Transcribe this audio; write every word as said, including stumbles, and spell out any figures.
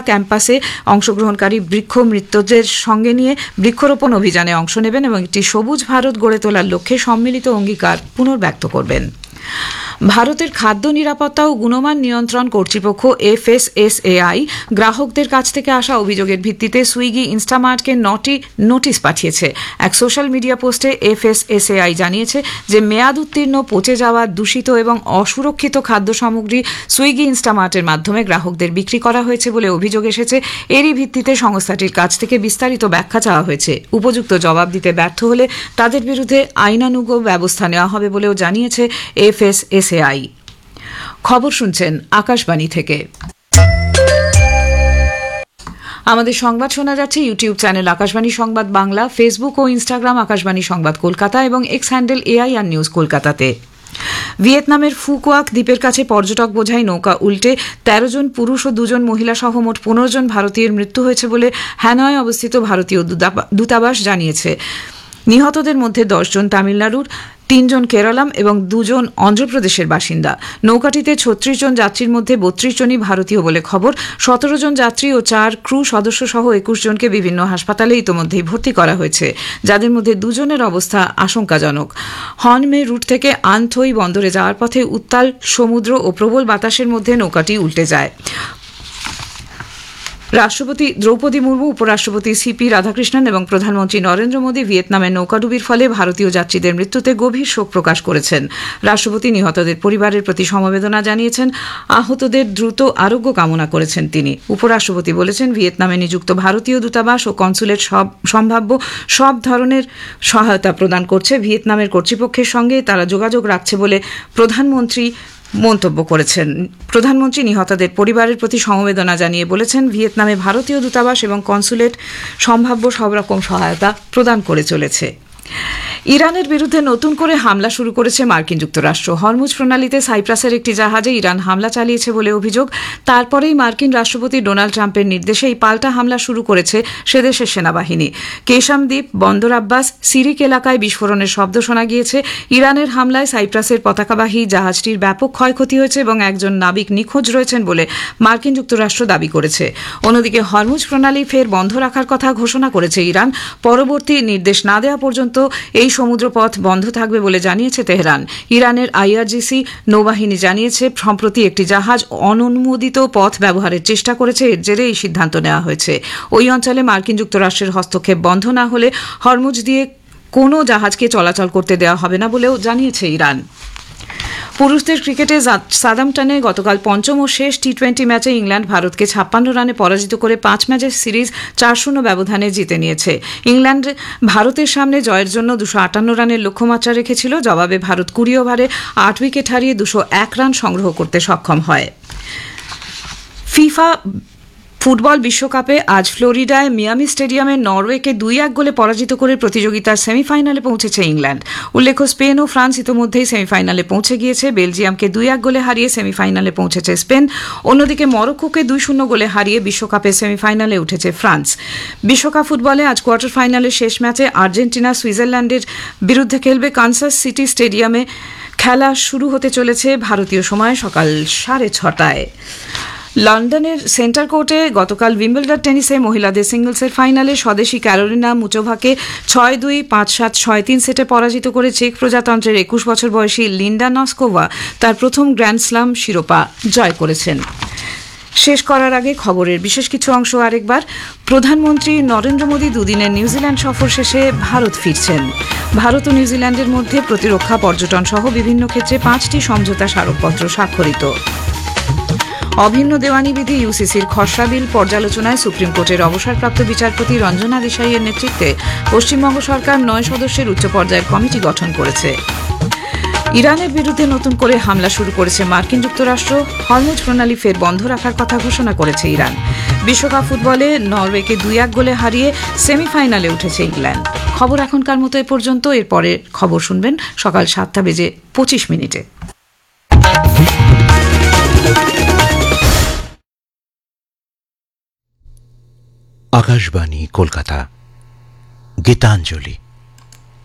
ক্যাম্পাসে অংশগ্রহণকারী বৃক্ষ মৃত্যুদের সঙ্গে নিয়ে বৃক্ষরোপণ অভিযানে অংশ নেবেন এবং একটি সবুজ ভারত গড়ে তোলার লক্ষ্যে সম্মিলিত অঙ্গীকার পুনর্ব্যক্ত করবেন। ভারতের খাদ্য নিরাপত্তা ও গুণমান নিয়ন্ত্রণ কর্তৃপক্ষ এফএসএসএআই গ্রাহকদের কাছ থেকে আসা অভিযোগের ভিত্তিতে সুইগি ইনস্টামার্টকে নটি নোটিশ পাঠিয়েছে। এক সোশ্যাল মিডিয়া পোস্টে এফএসএসএআই জানিয়েছে যে মেয়াদ উত্তীর্ণ, পচে যাওয়া, দূষিত এবং অসুরক্ষিত খাদ্য সামগ্রী সুইগি ইনস্টামার্টের মাধ্যমে গ্রাহকদের বিক্রি করা হয়েছে বলে অভিযোগ এসেছে। এরই ভিত্তিতে সংস্থাটির কাছ থেকে বিস্তারিত ব্যাখ্যা চাওয়া হয়েছে। উপযুক্ত জবাব দিতে ব্যর্থ হলে তাদের বিরুদ্ধে আইনানুগ ব্যবস্থা নেওয়া হবে বলেও জানিয়েছে এফএসএসএআই। খবর শুনছেন আকাশবাণী থেকে। আমাদের সংবাদ শোনা যাচ্ছে ইউটিউব চ্যানেল আকাশবাণী সংবাদ বাংলা, ফেসবুক ও ইনস্টাগ্রাম আকাশবাণী সংবাদ কলকাতা এবং এক্স হ্যান্ডেল এআইআর নিউজ কলকাতাতে। ভিয়েতনামের ফুকুয়াক দ্বীপের কাছে পর্যটক বোঝাই নৌকা উল্টে তেরো জন পুরুষ ও দুজন মহিলা সহ মোট পনেরো জন ভারতীয়ের মৃত্যু হয়েছে বলে হ্যানয়ে অবস্থিত ভারতীয় দূতাবাস জানিয়েছে। নিহতদের মধ্যে দশ জন তামিলনাড়ুর, তিনজন কেরালাম এবং দুজন অন্ধ্রপ্রদেশের বাসিন্দা। নৌকাটিতে ছত্রিশ জন যাত্রীর মধ্যে বত্রিশ জনই ভারতীয় বলে খবর। সতেরো জন যাত্রী ও চার ক্রু সদস্য সহ একুশ জনকে বিভিন্ন হাসপাতালে ইতোমধ্যেই ভর্তি করা হয়েছে, যাদের মধ্যে দুজনের অবস্থা আশঙ্কাজনক। হনমে রুট থেকে আনথই বন্দরে যাওয়ার পথে উত্তাল সমুদ্র ও প্রবল বাতাসের মধ্যে নৌকাটি উল্টে যায়। রাষ্ট্রপতি দ্রৌপদী মুর্মু, উপরাষ্ট্রপতি সিপি রাধাকৃষ্ণন এবং প্রধানমন্ত্রী নরেন্দ্র মোদী ভিয়েতনামের নৌকাডুবির ফলে ভারতীয় যাত্রীদের মৃত্যুতে গভীর শোক প্রকাশ করেছেন। রাষ্ট্রপতি নিহতদের পরিবারের প্রতি সমবেদনা জানিয়েছেন। আহতদের দ্রুত আরোগ্য কামনা করেছেন তিনি। উপরাষ্ট্রপতি বলেছেন, ভিয়েতনামে নিযুক্ত ভারতীয় দূতাবাস ও কনসুলেট সব সম্ভাব্য সব ধরনের সহায়তা প্রদান করছে। ভিয়েতনামের কর্তৃপক্ষের সঙ্গে তারা যোগাযোগ রাখছে বলে প্রধানমন্ত্রী মন্তব্য করেছেন। প্রধানমন্ত্রী নিহতদের পরিবারের প্রতি সমবেদনা জানিয়ে বলেছেন, ভিয়েতনামে ভারতীয় দূতাবাস এবং কনসুলেট সম্ভাব্য সব রকম সহায়তা প্রদান করে চলেছে। ইরানের বিরুদ্ধে নতুন করে হামলা শুরু করেছে মার্কিন যুক্তরাষ্ট্র। হরমুজ প্রণালীতে সাইপ্রাসের একটি জাহাজে ইরান হামলা চালিয়েছে বলে অভিযোগ। তারপরেই মার্কিন রাষ্ট্রপতি ডোনাল্ড ট্রাম্পের নির্দেশে এই পাল্টা হামলা শুরু করেছে সেদেশের সেনাবাহিনী। কেশাম দ্বীপ, বন্দর আব্বাস, সিরিক এলাকায় বিস্ফোরণের শব্দ শোনা গিয়েছে। ইরানের হামলায় সাইপ্রাসের পতাকাবাহী জাহাজটির ব্যাপক ক্ষয়ক্ষতি হয়েছে এবং একজন নাবিক নিখোঁজ রয়েছেন বলে মার্কিন যুক্তরাষ্ট্র দাবি করেছে। অন্যদিকে হরমুজ প্রণালী ফের বন্ধ রাখার কথা ঘোষণা করেছে ইরান। পরবর্তী নির্দেশ না দেওয়া পর্যন্ত এই সমুদ্রপথ বন্ধ থাকবে বলে জানিয়েছে তেহরান। ইরানের আইআরজিসি নৌবাহিনী জানিয়েছে, সম্প্রতি একটি জাহাজ অননুমোদিত পথ ব্যবহারের চেষ্টা করেছে। এর জেরে এই সিদ্ধান্ত নেওয়া হয়েছে। ওই অঞ্চলে মার্কিন যুক্তরাষ্ট্রের হস্তক্ষেপ বন্ধ না হলে হরমুজ দিয়ে কোনো জাহাজকে চলাচল করতে দেওয়া হবে না বলেও জানিয়েছে ইরান। পুরুষদের ক্রিকেটে সাদাম্পটনে গতকাল পঞ্চম ও শেষ টি টোয়েন্টি ম্যাচে ইংল্যান্ড ভারতকে ছাপ্পান্ন রানে পরাজিত করে পাঁচ ম্যাচের সিরিজ চার শূন্য ব্যবধানে জিতে নিয়েছে। ইংল্যান্ড ভারতের সামনে জয়ের জন্য দুশো আটান্ন রানের লক্ষ্যমাত্রা রেখেছিল। জবাবে ভারত কুড়ি ওভারে আট উইকেট হারিয়ে দুশো এক রান সংগ্রহ করতে সক্ষম হয়। ফিফা ফুটবল বিশ্বকাপে আজ ফ্লোরিডায় মিয়ামি স্টেডিয়ামে নরওয়েকে দুই এক গোলে পরাজিত করে প্রতিযোগিতার সেমিফাইনালে পৌঁছেছে ইংল্যান্ড। উল্লেখ্য, স্পেন ও ফ্রান্স ইতোমধ্যেই সেমিফাইনালে পৌঁছে গিয়েছে। বেলজিয়ামকে দুই এক গোলে হারিয়ে সেমিফাইনালে পৌঁছেছে স্পেন। অন্যদিকে মরক্কোকে দুই শূন্য গোলে হারিয়ে বিশ্বকাপের সেমিফাইনালে উঠেছে ফ্রান্স। বিশ্বকাপ ফুটবলে আজ কোয়ার্টার ফাইনালের শেষ ম্যাচে আর্জেন্টিনা সুইজারল্যান্ডের বিরুদ্ধে খেলবে। কানসাস সিটি স্টেডিয়ামে খেলা শুরু হতে চলেছে ভারতীয় সময় সকাল সাড়ে ছটায়। লন্ডনের সেন্টার কোর্টে গতকাল উইম্বলডন টেনিসে মহিলাদের সিঙ্গলসের ফাইনালে স্বদেশী ক্যারোলিনা মুচোভাকে ছয় দুই, পাঁচ সাত, ছয় তিন সেটে পরাজিত করে চেক প্রজাতন্ত্রের একুশ বছর বয়সী লিন্ডা নস্কোভা তার প্রথম গ্র্যান্ড স্লাম শিরোপা জয় করেছেন। শেষ করার আগে খবরের বিশেষ কিছু অংশ আরেকবার। প্রধানমন্ত্রী নরেন্দ্র মোদী দুদিনের নিউজিল্যান্ড সফর শেষে ভারত ফিরছেন। ভারত ও নিউজিল্যান্ডের মধ্যে প্রতিরক্ষা, পর্যটন সহ বিভিন্ন ক্ষেত্রে পাঁচটি সমঝোতা স্মারকপত্র স্বাক্ষরিত। অভিন্ন দেওয়ানি বিধি ইউসিসির খসড়া বিল পর্যালোচনায় সুপ্রিম কোর্টের অবসরপ্রাপ্ত বিচারপতি রঞ্জনা দেশাইয়ের নেতৃত্বে পশ্চিমবঙ্গ সরকার নয় সদস্যের উচ্চ পর্যায়ের কমিটি গঠন করেছে। ইরানের বিরুদ্ধে নতুন করে হামলা শুরু করেছে মার্কিন যুক্তরাষ্ট্র। হরমুজ প্রণালী ফের বন্ধ রাখার কথা ঘোষণা করেছে ইরান। বিশ্বকাপ ফুটবলে নরওয়েকে দুই এক গোলে হারিয়ে সেমিফাইনালে উঠেছে ইংল্যান্ড। খবর এখনকার মতো এ পর্যন্ত। এরপরে খবর শুনবেন সকাল সাতটা বেজে পঁচিশ মিনিটে। আকাশবাণী কলকাতা, গীতাঞ্জলি।